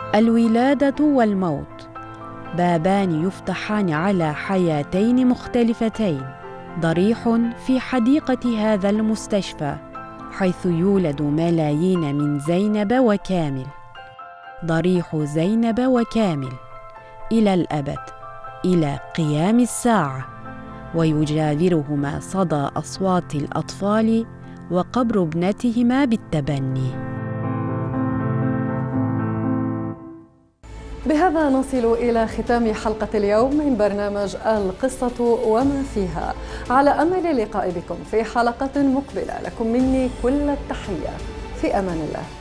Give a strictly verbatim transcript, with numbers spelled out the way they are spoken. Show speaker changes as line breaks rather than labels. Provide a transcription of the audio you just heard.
الولادة والموت بابان يفتحان على حياتين مختلفتين. ضريح في حديقة هذا المستشفى حيث يولد ملايين من زينب وكامل. ضريح زينب وكامل إلى الأبد، إلى قيام الساعة، ويجاورهما صدى أصوات الأطفال وقبر ابنتهما بالتبني.
بهذا نصل إلى ختام حلقة اليوم من برنامج القصة وما فيها، على أمل اللقاء بكم في حلقة مقبلة. لكم مني كل التحية، في أمان الله.